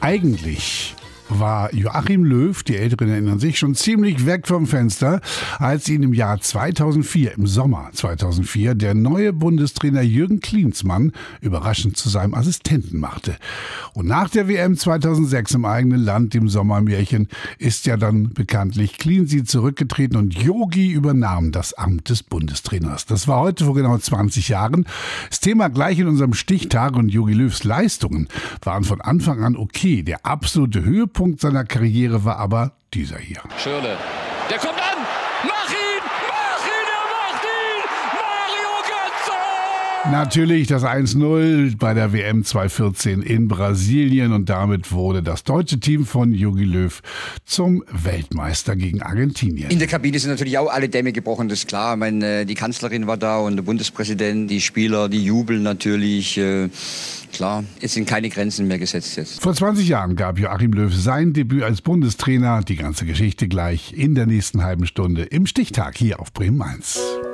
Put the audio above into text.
Eigentlich war Joachim Löw, die Älteren erinnern sich, schon ziemlich weg vom Fenster, als ihn im Jahr 2004, im Sommer 2004, der neue Bundestrainer Jürgen Klinsmann überraschend zu seinem Assistenten machte. Und nach der WM 2006 im eigenen Land, dem Sommermärchen, ist ja dann bekanntlich Klinsi zurückgetreten und Jogi übernahm das Amt des Bundestrainers. Das war heute vor genau 20 Jahren. Das Thema gleich in unserem Stichtag, und Jogi Löws Leistungen waren von Anfang an okay. Der absolute Höhepunkt seiner Karriere war aber dieser hier. Schürrle, der kommt an! Mach ihn! Er macht ihn! Mario Götze! Natürlich das 1-0 bei der WM 2014 in Brasilien, und damit wurde das deutsche Team von Jogi Löw zum Weltmeister gegen Argentinien. In der Kabine sind natürlich auch alle Dämme gebrochen, das ist klar. Ich meine, die Kanzlerin war da und der Bundespräsident, die Spieler, die jubeln natürlich. Klar, es sind keine Grenzen mehr gesetzt jetzt. Vor 20 Jahren gab Joachim Löw sein Debüt als Bundestrainer. Die ganze Geschichte gleich in der nächsten halben Stunde im Stichtag hier auf Bremen 1.